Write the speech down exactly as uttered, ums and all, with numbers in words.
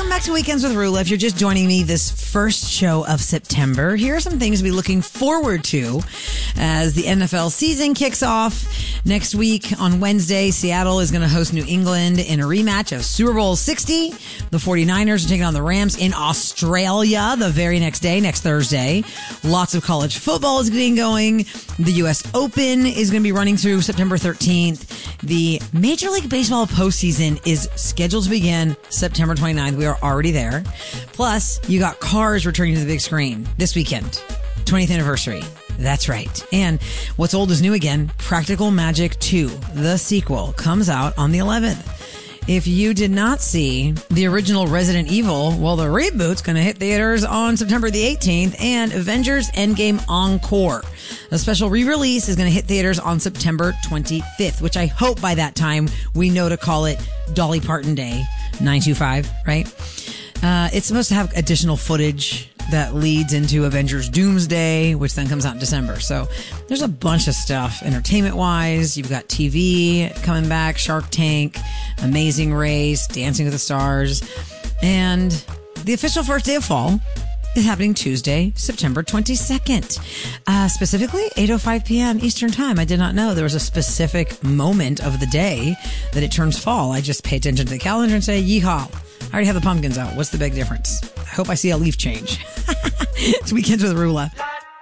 Welcome back to Weekends with Rula. If you're just joining me this first show of September, here are some things to be looking forward to as the N F L season kicks off. Next week on Wednesday, Seattle is going to host New England in a rematch of Super Bowl sixty. The 49ers are taking on the Rams in Australia the very next day, next Thursday. Lots of college football is getting going. The U S Open is going to be running through September thirteenth. The Major League Baseball postseason is scheduled to begin September twenty-ninth. We are already there. Plus, you got Cars returning to the big screen this weekend. twentieth anniversary. That's right. And what's old is new again. Practical Magic two, the sequel, comes out on the eleventh. If you did not see the original Resident Evil, well, the reboot's going to hit theaters on September the eighteenth, and Avengers Endgame Encore, a special re-release, is going to hit theaters on September twenty-fifth, which I hope by that time we know to call it Dolly Parton Day nine two five, right? Uh, it's supposed to have additional footage that leads into Avengers Doomsday, which then comes out in December. So there's a bunch of stuff entertainment-wise. You've got T V coming back, Shark Tank, Amazing Race, Dancing with the Stars. And the official first day of fall is happening Tuesday, September twenty-second. Uh, specifically, eight oh five p.m. Eastern Time. I did not know there was a specific moment of the day that it turns fall. I just pay attention to the calendar and say, yeehaw. I already have the pumpkins out. What's the big difference? I hope I see a leaf change. It's Weekends with Rula.